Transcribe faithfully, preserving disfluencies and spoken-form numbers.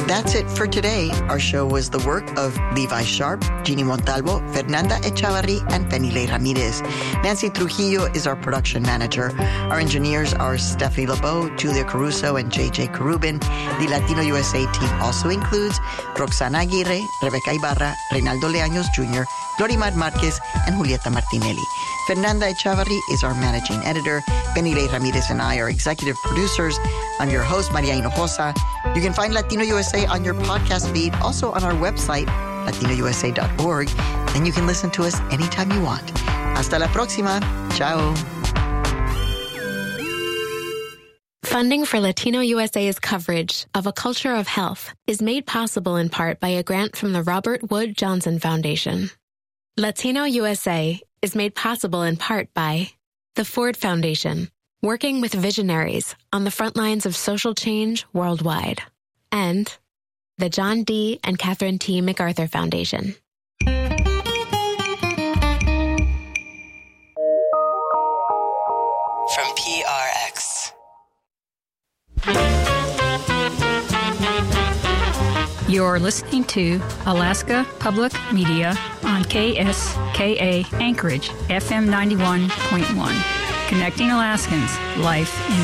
And that's it for today. Our show was the work of Levi Sharp, Jeannie Montalvo, Fernanda Echavarri, and Penile Ramirez. Nancy Trujillo is our production manager. Our engineers are Stephanie LeBeau, Julia Caruso, and J J Carubin. The Latino U S A team also includes Roxana Aguirre, Rebecca Ibarra, Reynaldo Leaños Junior, Glorimar Marquez, and Julieta Martinelli. Fernanda Echavarri is our managing editor. Penile Ramirez and I are executive producers. I'm your host, Maria Hinojosa. You can find Latino U S A on your podcast feed, also on our website, latino u s a dot org. And you can listen to us anytime you want. Hasta la próxima. Ciao. Funding for Latino U S A's coverage of A Culture of Health is made possible in part by a grant from the Robert Wood Johnson Foundation. Latino U S A is made possible in part by the Ford Foundation, working with visionaries on the front lines of social change worldwide, and the John D. and Catherine T. MacArthur Foundation. From P R X. You're listening to Alaska Public Media on K S K A Anchorage, F M ninety-one point one. Connecting Alaskans, life in